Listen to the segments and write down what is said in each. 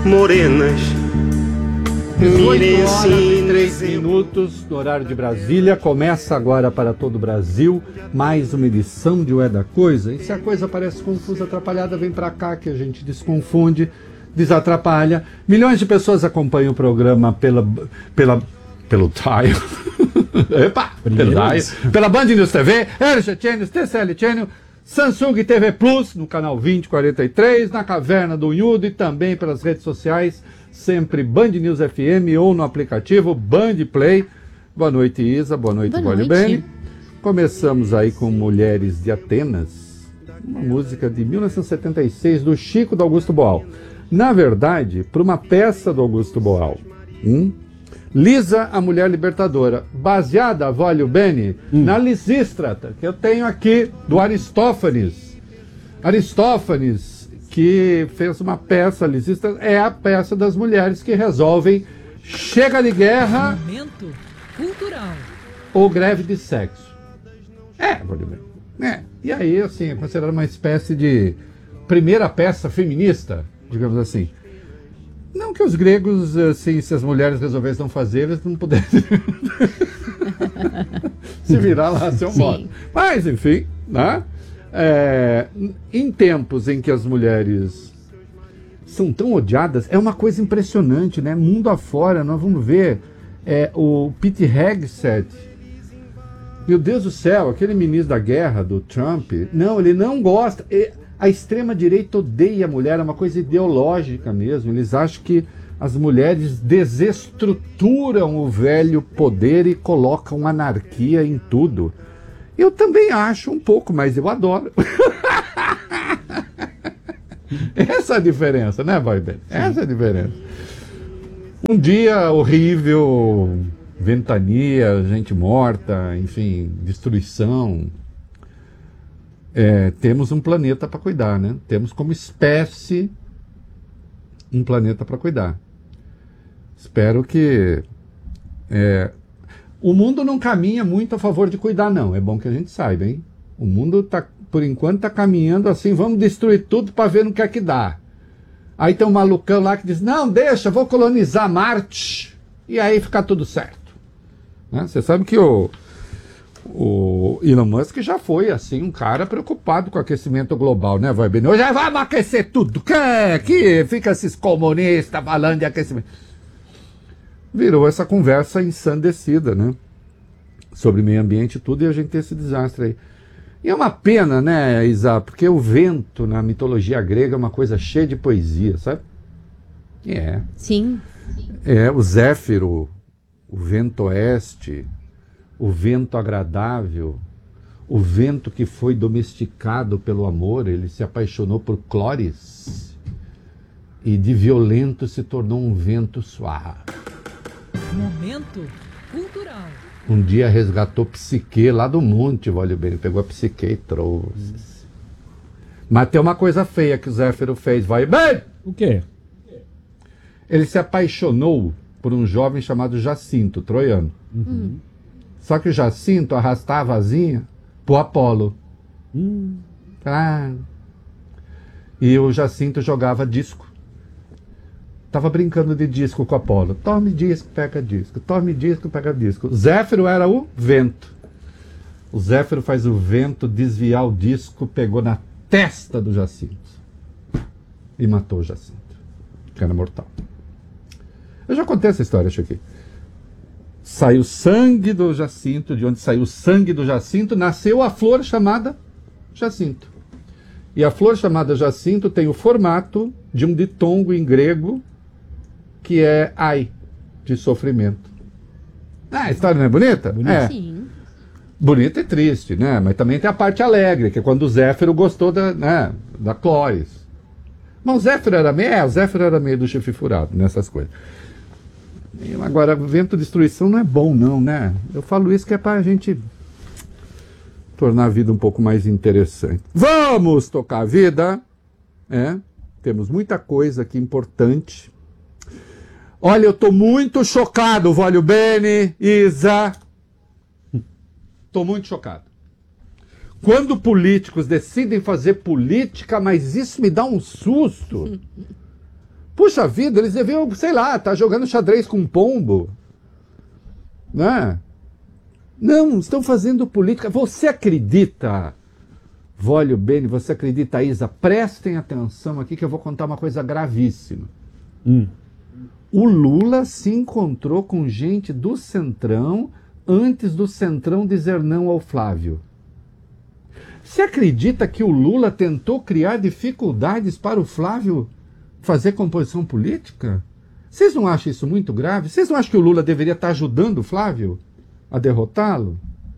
morenas. 18 horas e 3 minutos no horário de Brasília. Começa agora para todo o Brasil mais uma edição de Ué da Coisa. E se a coisa parece confusa, atrapalhada, vem para cá que a gente desconfunde, desatrapalha. Milhões de pessoas acompanham o programa pelo Dial. Epa, pelo Dial. Pela Band News TV, LG Channel, TCL Channel, Samsung TV Plus, no canal 2043, na Caverna do Unhudo e também pelas redes sociais, sempre Band News FM ou no aplicativo Band Play. Boa noite, Isa. Boa noite, Vólio Bene. Começamos aí com Mulheres de Atenas, uma música de 1976 do Chico do Augusto Boal. Na verdade, para uma peça do Augusto Boal. Lisa, a Mulher Libertadora, baseada, Vólio Bene, na Lisístrata, que eu tenho aqui, do Aristófanes. Aristófanes, que fez uma peça, Lisístrata, é a peça das mulheres que resolvem chega de guerra Momento cultural ou greve de sexo. Vólio Bene. E aí, assim, é considerada uma espécie de primeira peça feminista, digamos assim. Não que os gregos, assim, se as mulheres resolvessem não fazer, eles não pudessem se virar lá a seu modo. Mas, enfim, né? Em tempos em que as mulheres são tão odiadas, é uma coisa impressionante, né? Mundo afora, nós vamos ver o Pete Hegseth. Meu Deus do céu, aquele ministro da guerra do Trump, não, ele não gosta. A extrema-direita odeia a mulher, é uma coisa ideológica mesmo. Eles acham que as mulheres desestruturam o velho poder e colocam anarquia em tudo. Eu também acho um pouco, mas eu adoro. Essa é a diferença, né, Vólio Bene? Essa é a diferença. Um dia horrível, ventania, gente morta, enfim, destruição. Temos um planeta para cuidar, né? Temos como espécie um planeta para cuidar. Espero que o mundo não caminha muito a favor de cuidar, não. É bom que a gente saiba, hein? O mundo, por enquanto, está caminhando assim, vamos destruir tudo para ver no que é que dá. Aí tem um malucão lá que diz, não, deixa, vou colonizar Marte, e aí fica tudo certo. Né? Você sabe que o Elon Musk já foi, assim, um cara preocupado com o aquecimento global, né, Vólio Bene? Hoje vamos aquecer tudo. Que fica esses comunistas falando de aquecimento. Virou essa conversa ensandecida, né? Sobre meio ambiente e tudo, e a gente tem esse desastre aí. E é uma pena, né, Isa? Porque o vento na mitologia grega é uma coisa cheia de poesia, sabe? Sim. O Zéfiro, o vento oeste, o vento agradável, o vento que foi domesticado pelo amor, ele se apaixonou por Clóris e de violento se tornou um vento suave. Momento cultural. Um dia resgatou Psique lá do monte, Vólio Bene, pegou a Psique e trouxe. Mas tem uma coisa feia que o Zéfiro fez, Vólio Bene! O quê? Ele se apaixonou por um jovem chamado Jacinto, troiano. Só que o Jacinto arrastava a asinha pro Apolo. E o Jacinto jogava disco. Tava brincando de disco com o Apolo. Tome disco, pega disco. Tome disco, pega disco. O Zéfiro era o vento. O Zéfiro faz o vento desviar o disco, pegou na testa do Jacinto. E matou o Jacinto. Que era mortal. Eu já contei essa história, acho aqui. Saiu sangue do Jacinto, de onde saiu o sangue do Jacinto, nasceu a flor chamada Jacinto. E a flor chamada Jacinto tem o formato de um ditongo em grego, que é ai, de sofrimento. A história não é bonita? Sim. Bonita e triste, né? Mas também tem a parte alegre, que é quando o Zéfiro gostou da Clóris. Mas o Zéfiro era meio, o Zéfiro era meio do chifre furado nessas coisas. Agora, vento de destruição não é bom, não, né? Eu falo isso que é pra gente tornar a vida um pouco mais interessante. Vamos tocar a vida! Temos muita coisa aqui importante. Olha, eu tô muito chocado, Vólio Bene, Isa. Tô muito chocado. Quando políticos decidem fazer política, mas isso me dá um susto. Puxa vida, eles deviam, sei lá, estar jogando xadrez com um pombo. Né? Não, estão fazendo política. Você acredita, Vólio Bene, você acredita, Isa? Prestem atenção aqui que eu vou contar uma coisa gravíssima. O Lula se encontrou com gente do Centrão antes do Centrão dizer não ao Flávio. Você acredita que o Lula tentou criar dificuldades para o Flávio fazer composição política? Vocês não acham isso muito grave? Vocês não acham que o Lula deveria estar ajudando o Flávio a derrotá-lo?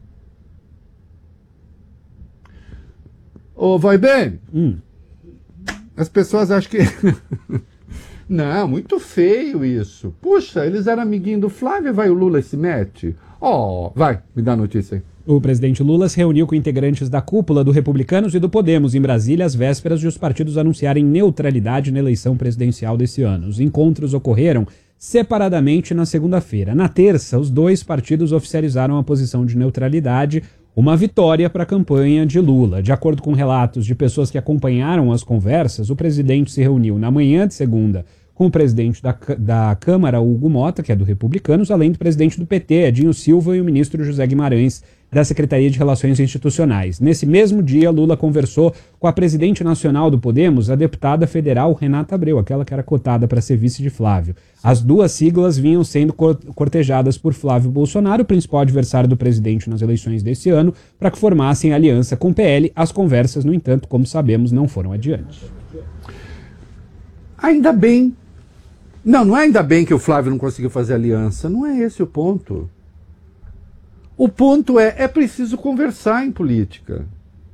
Ô, vai bem? As pessoas acham que... Não, muito feio isso. Puxa, eles eram amiguinhos do Flávio, vai o Lula e se mete? Vai, me dá a notícia aí. O presidente Lula se reuniu com integrantes da cúpula do Republicanos e do Podemos em Brasília às vésperas de os partidos anunciarem neutralidade na eleição presidencial desse ano. Os encontros ocorreram separadamente na segunda-feira. Na terça, os dois partidos oficializaram a posição de neutralidade, uma vitória para a campanha de Lula. De acordo com relatos de pessoas que acompanharam as conversas, o presidente se reuniu na manhã de segunda com o presidente da Câmara, Hugo Mota, que é do Republicanos, além do presidente do PT, Edinho Silva, e o ministro José Guimarães, da Secretaria de Relações Institucionais. Nesse mesmo dia, Lula conversou com a presidente nacional do Podemos, a deputada federal Renata Abreu, aquela que era cotada para ser vice de Flávio. As duas siglas vinham sendo cortejadas por Flávio Bolsonaro, o principal adversário do presidente nas eleições desse ano, para que formassem aliança com o PL. As conversas, no entanto, como sabemos, não foram adiante. Ainda bem. Não é ainda bem que o Flávio não conseguiu fazer aliança. Não é esse o ponto. O ponto é preciso conversar em política.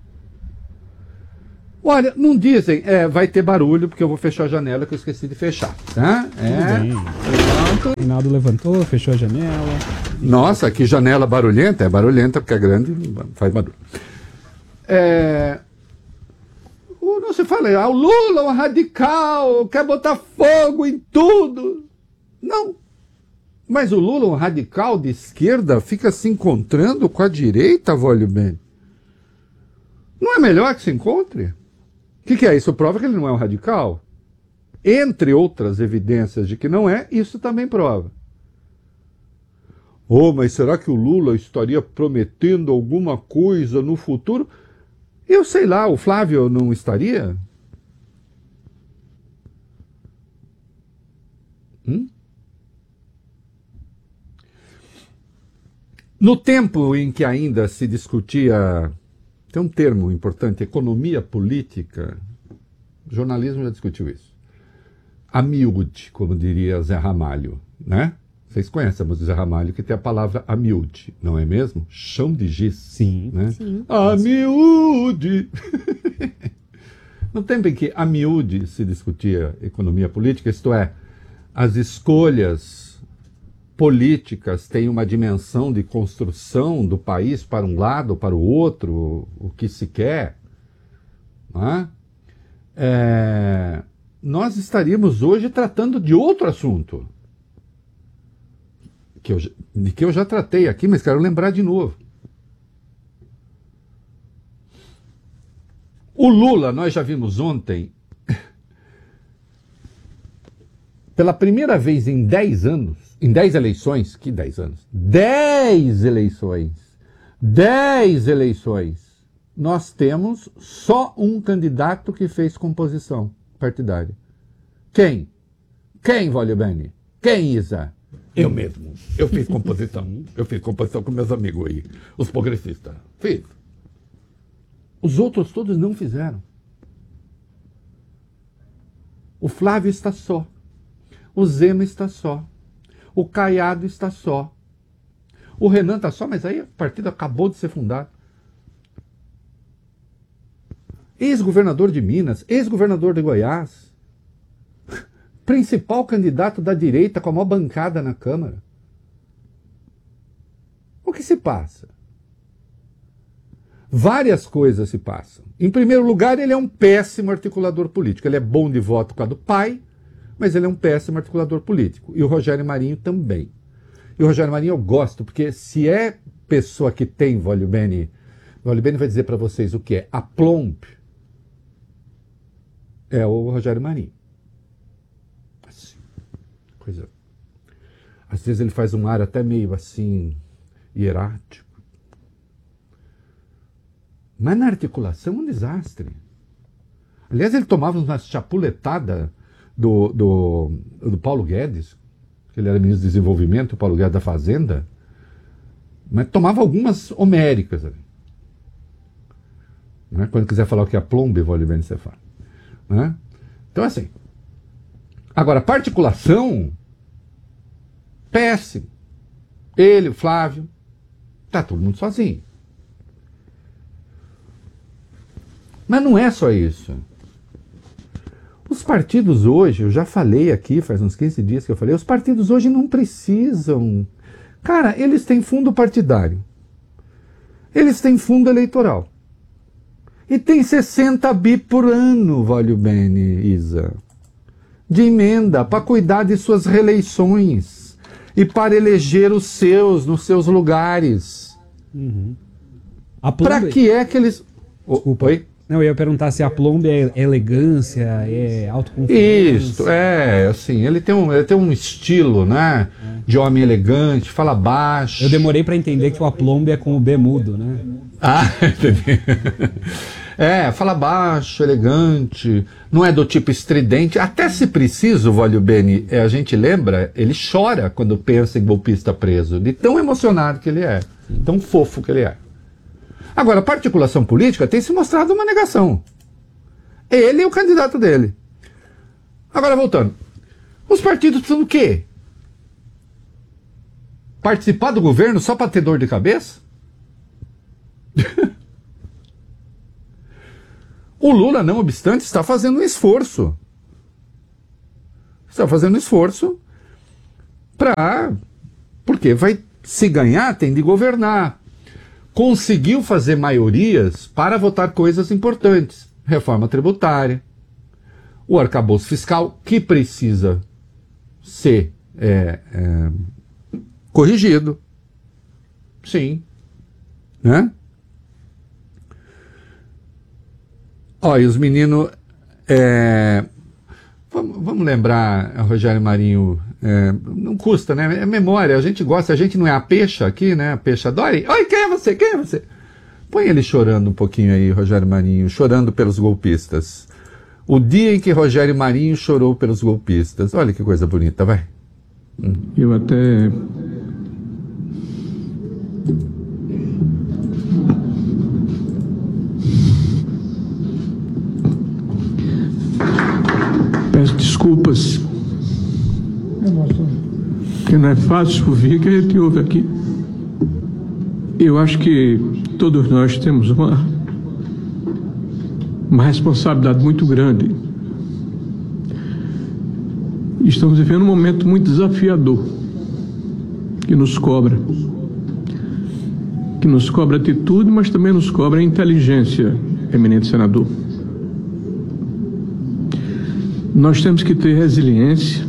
Olha, não dizem, vai ter barulho porque eu vou fechar a janela que eu esqueci de fechar. Tá? O Reinaldo levantou, fechou a janela. Nossa, que janela barulhenta. É barulhenta porque é grande, faz barulho. Não se fala, o Lula é um radical, quer botar fogo em tudo. Não. Mas o Lula, um radical de esquerda, fica se encontrando com a direita, Vólio Bene. Não é melhor que se encontre? O que é isso? Prova que ele não é um radical? Entre outras evidências de que não é, isso também prova. Mas será que o Lula estaria prometendo alguma coisa no futuro? Eu sei lá, o Flávio não estaria? No tempo em que ainda se discutia, tem um termo importante, economia política, o jornalismo já discutiu isso. A miúde, como diria Zé Ramalho, né? Vocês conhecem a música do Zé Ramalho, que tem a palavra a miúde, não é mesmo? Chão de giz. Sim. Né? Sim. A miúde. No tempo em que a miúde se discutia economia política, isto é, as escolhas políticas têm uma dimensão de construção do país para um lado, para o outro, o que se quer, não é? Nós estaríamos hoje tratando de outro assunto, de que eu já tratei aqui, mas quero lembrar de novo. O Lula, nós já vimos ontem, pela primeira vez em 10 anos, em 10 eleições, que 10 anos? 10 eleições! 10 eleições! Nós temos só um candidato que fez composição partidária. Quem? Quem, Vólio Bene? Quem, Isa? Eu mesmo. Eu fiz composição. Eu fiz composição com meus amigos aí, os progressistas. Fiz. Os outros todos não fizeram. O Flávio está só. O Zema está só. O Caiado está só. O Renan está só, mas aí o partido acabou de ser fundado. Ex-governador de Minas, ex-governador de Goiás, principal candidato da direita com a maior bancada na Câmara. O que se passa? Várias coisas se passam. Em primeiro lugar, ele é um péssimo articulador político. Ele é bom de voto com a do pai, mas ele é um péssimo articulador político. E o Rogério Marinho também. E o Rogério Marinho eu gosto, porque se é pessoa que tem Vólio Bene vai dizer para vocês o que é aplomb, é o Rogério Marinho. Assim, coisa. Às vezes ele faz um ar até meio assim, hierático. Mas na articulação um desastre. Aliás, ele tomava uma chapuletada do Paulo Guedes, que ele era ministro do Desenvolvimento, o Paulo Guedes da Fazenda, mas tomava algumas homéricas ali. Né? Quando quiser falar o que é plombe, vale bem você fala. Né? Então, assim. Agora, particulação, péssimo. Ele, o Flávio, tá todo mundo sozinho. Mas não é só isso. Os partidos hoje, eu já falei aqui, faz uns 15 dias que eu falei, os partidos hoje não precisam. Cara, eles têm fundo partidário. Eles têm fundo eleitoral. E tem 60 bi por ano, vale o bene, Isa, de emenda para cuidar de suas reeleições e para eleger os seus nos seus lugares. Uhum. Para que é que eles... Desculpa. Oi? Não, eu ia perguntar se a plombe é elegância, é autoconfiança. Isso, assim, ele tem um estilo, né, de homem elegante, fala baixo. Eu demorei para entender que o aplombe é com o B mudo, né? Ah, entendi. Fala baixo, elegante, não é do tipo estridente, até se preciso, Vólio Bene, a gente lembra, ele chora quando pensa em golpista preso, de tão emocionado que ele é, tão fofo que ele é. Agora, a particulação política tem se mostrado uma negação. Ele e o candidato dele. Agora, voltando. Os partidos precisam do quê? Participar do governo só para ter dor de cabeça? O Lula, não obstante, está fazendo um esforço. Está fazendo um esforço porque se ganhar, tem de governar. Conseguiu fazer maiorias para votar coisas importantes. Reforma tributária, o arcabouço fiscal, que precisa ser corrigido. Sim. Né? Olha, os meninos... Vamos lembrar, Rogério Marinho, não custa, né? É memória, a gente gosta, a gente não é a peixa aqui, né? A peixa Dori. Oi, quem é você? Quem é você? Põe ele chorando um pouquinho aí, Rogério Marinho, chorando pelos golpistas. O dia em que Rogério Marinho chorou pelos golpistas. Olha que coisa bonita, vai. Eu até... peço desculpas, porque não é fácil ouvir o que a gente ouve aqui. Eu acho que todos nós temos uma responsabilidade muito grande. Estamos vivendo um momento muito desafiador, que nos cobra atitude, mas também nos cobra inteligência, eminente senador. Nós temos que ter resiliência,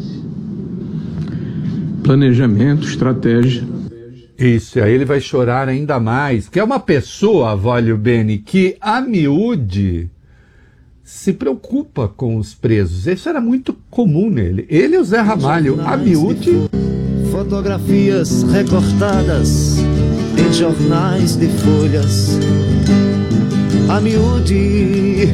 planejamento, estratégia. Isso, aí ele vai chorar ainda mais, que é uma pessoa, Vólio Bene, que a miúde se preocupa com os presos. Isso era muito comum nele. Ele e o Zé Ramalho, a miúde... Fotografias recortadas em jornais de folhas. A miúde,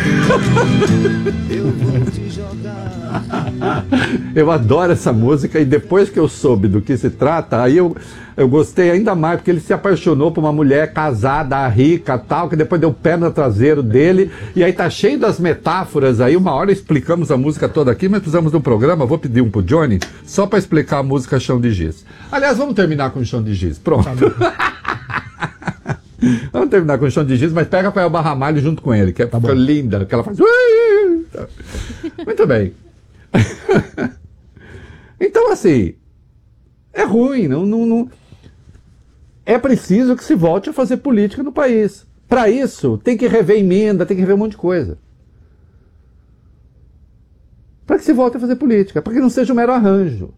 eu vou te jogar. Eu adoro essa música e depois que eu soube do que se trata, aí eu gostei ainda mais, porque ele se apaixonou por uma mulher casada, rica, tal, que depois deu pé no traseiro dele, e aí tá cheio das metáforas aí. Uma hora explicamos a música toda aqui, mas precisamos de um programa, vou pedir um pro Johnny, só para explicar a música Chão de Giz. Aliás, vamos terminar com o Chão de Giz, pronto. Vamos terminar com o Chão de Giz, mas pega a Elba Ramalho junto com ele, que é linda, que ela faz... Muito bem. Então, assim, é ruim, não... É preciso que se volte a fazer política no país. Para isso, tem que rever emenda, tem que rever um monte de coisa. Para que se volte a fazer política, para que não seja um mero arranjo.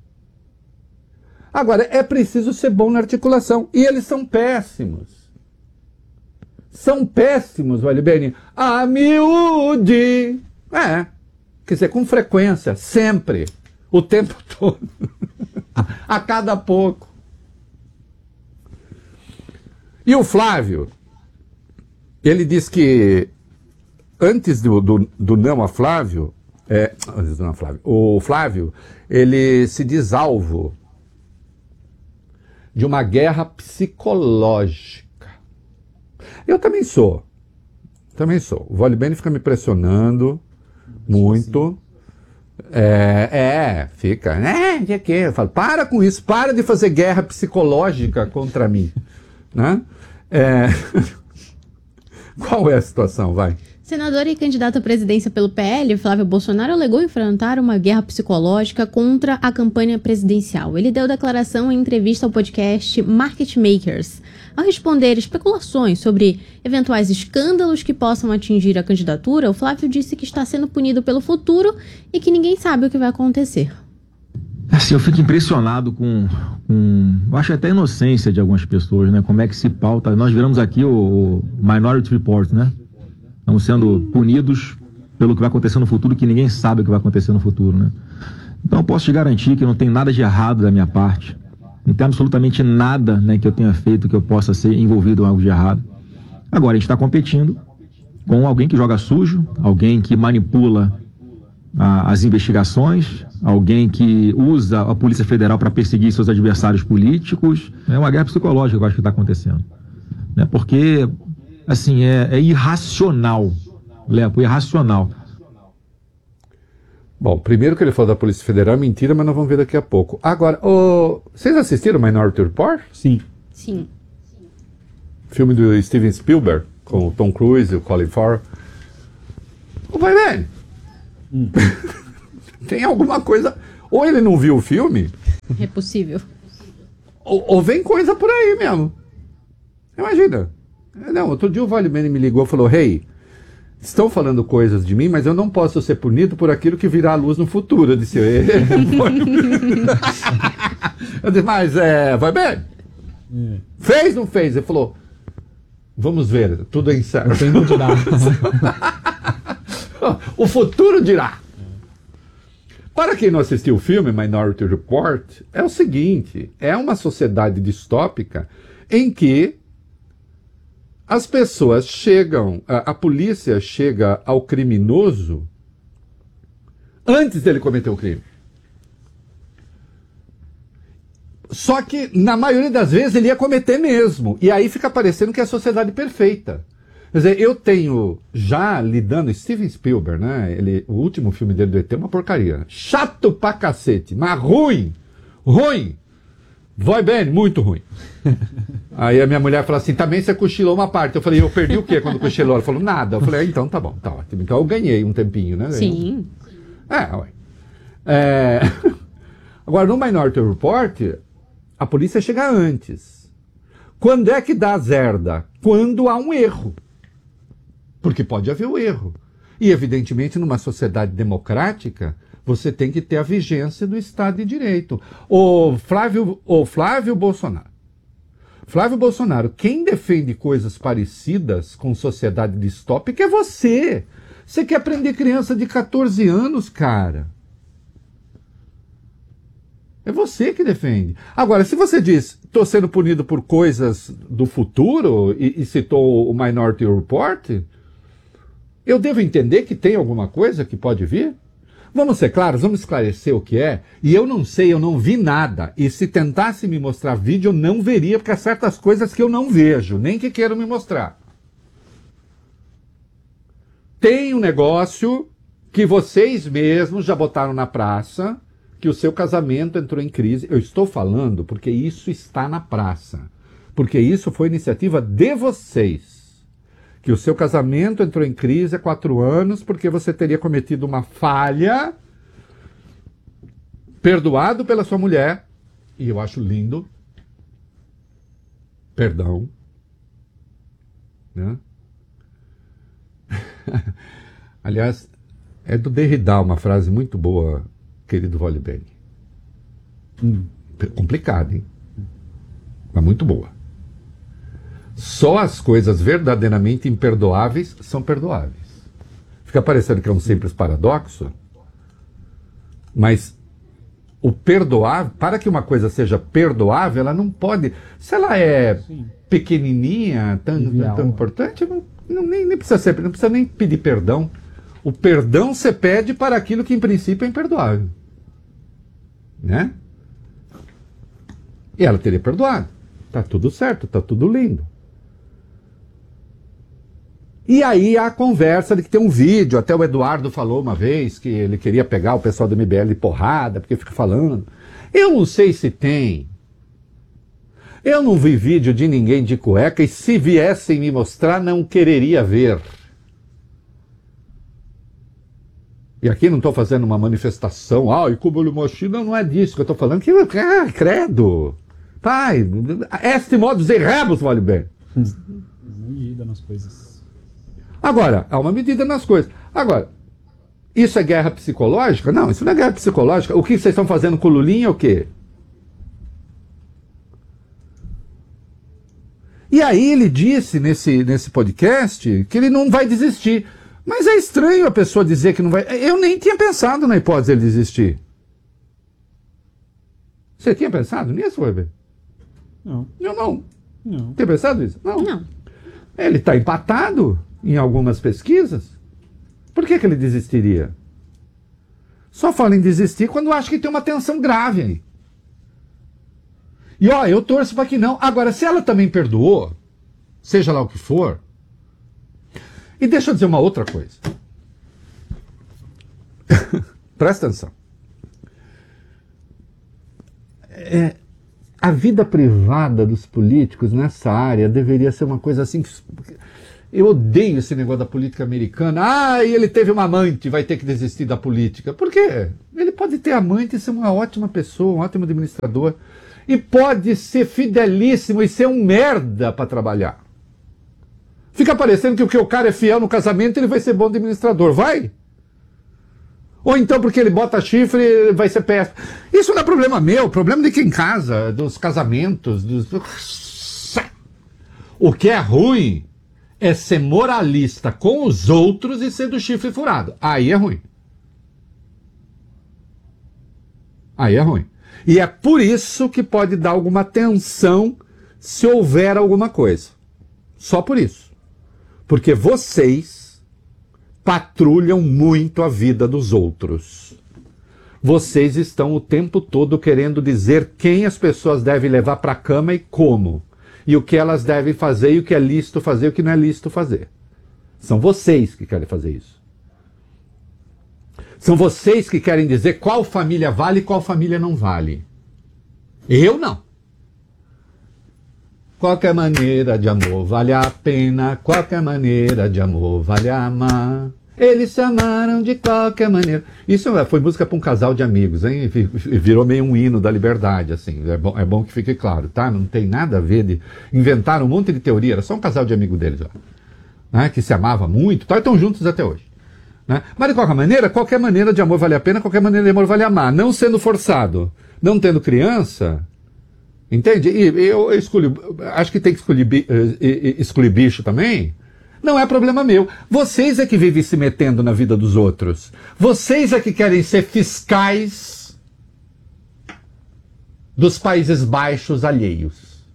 Agora, é preciso ser bom na articulação, e eles são péssimos. São péssimos, Vale Bene. A miúde. Quer dizer, com frequência, sempre, o tempo todo, a cada pouco. E o Flávio, ele diz que antes do não a Flávio, o Flávio, ele se diz alvo de uma guerra psicológica. Eu também sou. O Volibene fica me pressionando muito. Fica. Eu falo, para com isso, para de fazer guerra psicológica contra mim. Né? Qual é a situação? Vai. Senador e candidato à presidência pelo PL, Flávio Bolsonaro alegou enfrentar uma guerra psicológica contra a campanha presidencial. Ele deu declaração em entrevista ao podcast Market Makers. Ao responder especulações sobre eventuais escândalos que possam atingir a candidatura, o Flávio disse que está sendo punido pelo futuro e que ninguém sabe o que vai acontecer. Assim, eu fico impressionado com eu acho até a inocência de algumas pessoas, né? Como é que se pauta. Nós viramos aqui o Minority Report, né? Estamos sendo punidos pelo que vai acontecer no futuro, que ninguém sabe o que vai acontecer no futuro, né? Então eu posso te garantir que não tem nada de errado da minha parte. Não tem absolutamente nada, né, que eu tenha feito que eu possa ser envolvido em algo de errado. Agora, a gente está competindo com alguém que joga sujo, alguém que manipula as investigações, alguém que usa a Polícia Federal para perseguir seus adversários políticos. É uma guerra psicológica, eu acho que está acontecendo. Né? Porque, assim, é irracional, Lepo, irracional. Bom, primeiro que ele falou da Polícia Federal é mentira, mas nós vamos ver daqui a pouco. Agora, vocês assistiram Minority Report? Sim. Sim. Filme do Steven Spielberg, com o Tom Cruise e o Colin Farrell. Vai bem. Tem alguma coisa... Ou ele não viu o filme... É possível. Ou vem coisa por aí mesmo. Imagina. Não, outro dia o Valimene me ligou e falou, estão falando coisas de mim, mas eu não posso ser punido por aquilo que virá à luz no futuro. Eu disse, eu disse, mas vai bem? Fez, não fez? Ele falou, vamos ver, tudo é incerto. O tempo dirá. O futuro dirá. Para quem não assistiu o filme Minority Report, é o seguinte, é uma sociedade distópica em que as pessoas chegam, a polícia chega ao criminoso antes dele cometer o crime. Só que, na maioria das vezes, ele ia cometer mesmo. E aí fica parecendo que é a sociedade perfeita. Quer dizer, eu tenho, já lidando, Steven Spielberg, né? O último filme dele do ET é uma porcaria. Chato pra cacete, mas ruim. Vai bem, muito ruim. Aí a minha mulher falou assim, também você cochilou uma parte. Eu falei, eu perdi o quê quando cochilou? Ela falou, nada. Eu falei, então tá bom, tá ótimo. Então eu ganhei um tempinho, né? Sim. Agora, no Minority Report, a polícia chega antes. Quando é que dá zerda? Quando há um erro. Porque pode haver o erro. E, evidentemente, numa sociedade democrática, você tem que ter a vigência do Estado de Direito. O Flávio Bolsonaro. Flávio Bolsonaro, quem defende coisas parecidas com sociedade distópica é você. Você quer prender criança de 14 anos, cara. É você que defende. Agora, se você diz, estou sendo punido por coisas do futuro, e citou o Minority Report, eu devo entender que tem alguma coisa que pode vir? Vamos ser claros, vamos esclarecer o que é. E eu não sei, eu não vi nada. E se tentasse me mostrar vídeo, eu não veria, porque há certas coisas que eu não vejo, nem que queiram me mostrar. Tem um negócio que vocês mesmos já botaram na praça, que o seu casamento entrou em crise. Eu estou falando porque isso está na praça. Porque isso foi iniciativa de vocês. Que o seu casamento entrou em crise há 4 anos porque você teria cometido uma falha, perdoado pela sua mulher, e eu acho lindo, perdão, né? Aliás, é do Derrida uma frase muito boa, querido Volibene. Complicada, hein? Mas muito boa. Só as coisas verdadeiramente imperdoáveis são perdoáveis. Fica parecendo que é um simples paradoxo, Mas o perdoável, para que uma coisa seja perdoável, ela não pode... Se ela é pequenininha, tão importante, nem precisa nem pedir perdão. O perdão você pede para aquilo que em princípio é imperdoável. Né? E ela teria perdoado. Tá tudo certo, tá tudo lindo. E aí a conversa de que tem um vídeo, até o Eduardo falou uma vez que ele queria pegar o pessoal do MBL de porrada, porque fica falando. Eu não sei se tem. Eu não vi vídeo de ninguém de cueca e se viessem me mostrar, não quereria ver. E aqui não estou fazendo uma manifestação, e como ele mostrou, não é disso que eu estou falando, que credo. Pai, este modus errados, vale bem. Medida nas coisas. Agora, há uma medida nas coisas. Agora, isso é guerra psicológica? Não, isso não é guerra psicológica. O que vocês estão fazendo com o Lulinha é o quê? E aí ele disse nesse podcast que ele não vai desistir. Mas é estranho a pessoa dizer que não vai... Eu nem tinha pensado na hipótese de ele desistir. Você tinha pensado nisso, Weber? Não. Eu não. Não. Tinha pensado nisso? Não. Não. Ele está empatado em algumas pesquisas. Por que ele desistiria? Só fala em desistir quando acha que tem uma tensão grave aí. E eu torço para que não. Agora, se ela também perdoou, seja lá o que for. E deixa eu dizer uma outra coisa. Presta atenção. A vida privada dos políticos nessa área deveria ser uma coisa assim. Eu odeio esse negócio da política americana. E ele teve uma amante, vai ter que desistir da política. Por quê? Ele pode ter amante e ser uma ótima pessoa, um ótimo administrador. E pode ser fidelíssimo e ser um merda para trabalhar. Fica parecendo que porque o cara é fiel no casamento, ele vai ser bom administrador. Vai? Ou então porque ele bota chifre, vai ser péssimo. Isso não é problema meu, problema de quem casa, dos casamentos. O que é ruim é ser moralista com os outros e ser do chifre furado. Aí é ruim. Aí é ruim. E é por isso que pode dar alguma tensão se houver alguma coisa. Só por isso. Porque vocês patrulham muito a vida dos outros. Vocês estão o tempo todo querendo dizer quem as pessoas devem levar para a cama e como. E o que elas devem fazer e o que é lícito fazer e o que não é lícito fazer. São vocês que querem fazer isso. São vocês que querem dizer qual família vale e qual família não vale. Eu não. Qualquer maneira de amor vale a pena, qualquer maneira de amor vale a amar. Eles se amaram de qualquer maneira. Isso foi música para um casal de amigos, hein? Virou meio um hino da liberdade, assim. É bom que fique claro, tá? Não tem nada a ver de... Inventaram um monte de teoria, era só um casal de amigos deles lá. Né? Que se amava muito, tá? E estão juntos até hoje. Né? Mas de qualquer maneira de amor vale a pena, qualquer maneira de amor vale amar. Não sendo forçado, não tendo criança, entende? E eu acho que tem que excluir bicho também. Não é problema meu. Vocês é que vivem se metendo na vida dos outros. Vocês é que querem ser fiscais dos Países Baixos alheios.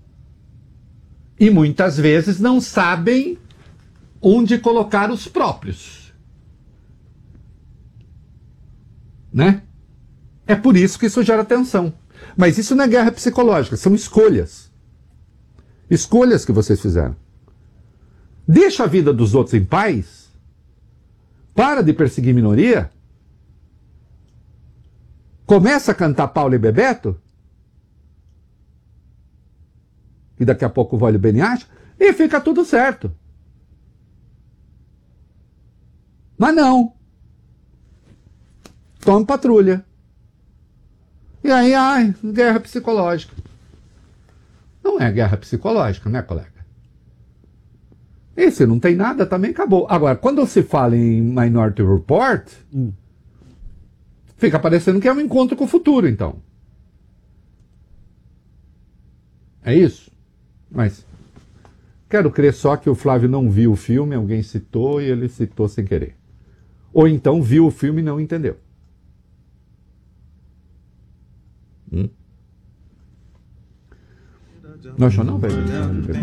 E muitas vezes não sabem onde colocar os próprios. Né? É por isso que isso gera tensão. Mas isso não é guerra psicológica, são escolhas. Escolhas que vocês fizeram. Deixa a vida dos outros em paz. Para de perseguir minoria. Começa a cantar Paulo e Bebeto. E daqui a pouco o Vólio Beni acha. E fica tudo certo. Mas não. Tome patrulha. E aí, guerra psicológica. Não é guerra psicológica, né, colega? E se não tem nada, também acabou. Agora, quando se fala em Minority Report, fica parecendo que é um encontro com o futuro, então. É isso? Mas quero crer só que o Flávio não viu o filme, alguém citou e ele citou sem querer. Ou então viu o filme e não entendeu. Não achou não, velho?